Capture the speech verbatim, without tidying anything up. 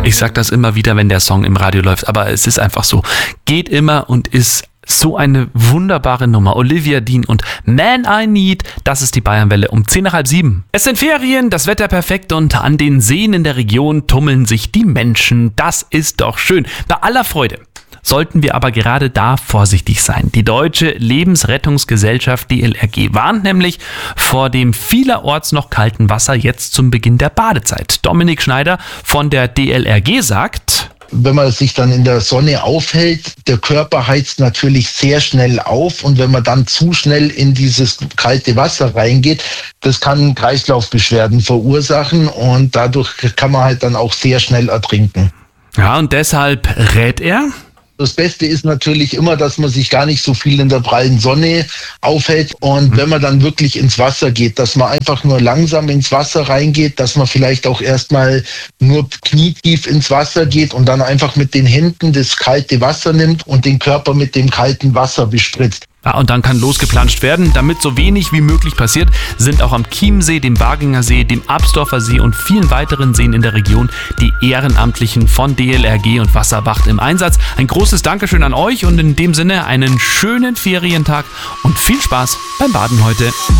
Ich sag das immer wieder, wenn der Song im Radio läuft, aber es ist einfach so. Geht immer und ist so eine wunderbare Nummer. Olivia Dean und Man I Need, das ist die Bayernwelle um zehn nach halb sieben. Es sind Ferien, das Wetter perfekt und an den Seen in der Region tummeln sich die Menschen. Das ist doch schön. Bei aller Freude sollten wir aber gerade da vorsichtig sein. Die Deutsche Lebensrettungsgesellschaft D L R G warnt nämlich vor dem vielerorts noch kalten Wasser jetzt zum Beginn der Badezeit. Dominik Schneider von der D L R G sagt: Wenn man sich dann in der Sonne aufhält, der Körper heizt natürlich sehr schnell auf, und wenn man dann zu schnell in dieses kalte Wasser reingeht, das kann Kreislaufbeschwerden verursachen und dadurch kann man halt dann auch sehr schnell ertrinken. Ja, und deshalb rät er: Das Beste ist natürlich immer, dass man sich gar nicht so viel in der prallen Sonne aufhält, und wenn man dann wirklich ins Wasser geht, dass man einfach nur langsam ins Wasser reingeht, dass man vielleicht auch erstmal nur knietief ins Wasser geht und dann einfach mit den Händen das kalte Wasser nimmt und den Körper mit dem kalten Wasser bespritzt. Ja, und dann kann losgeplanscht werden. Damit so wenig wie möglich passiert, sind auch am Chiemsee, dem Barginger See, dem Absdorfer See und vielen weiteren Seen in der Region die Ehrenamtlichen von D L R G und Wasserwacht im Einsatz. Ein großes Dankeschön an euch und in dem Sinne einen schönen Ferientag und viel Spaß beim Baden heute.